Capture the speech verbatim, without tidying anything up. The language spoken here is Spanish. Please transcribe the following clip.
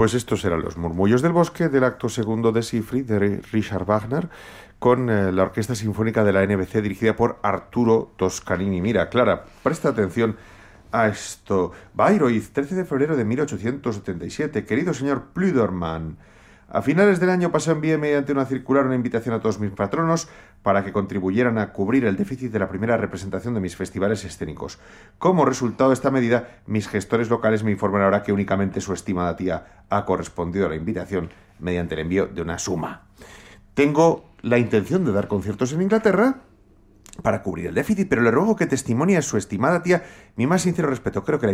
Pues estos eran los Murmullos del Bosque del acto segundo de Siegfried de Richard Wagner con eh, la Orquesta Sinfónica de la N B C dirigida por Arturo Toscanini. Mira, Clara, presta atención a esto. Bayreuth, trece de febrero de mil ochocientos setenta y siete. Querido señor Plüdermann, a finales del año pasado envié mediante una circular una invitación a todos mis patronos para que contribuyeran a cubrir el déficit de la primera representación de mis festivales escénicos. Como resultado de esta medida, mis gestores locales me informan ahora que únicamente su estimada tía ha correspondido a la invitación mediante el envío de una suma. Tengo la intención de dar conciertos en Inglaterra para cubrir el déficit, pero le ruego que testimonie a su estimada tía mi más sincero respeto. Creo que la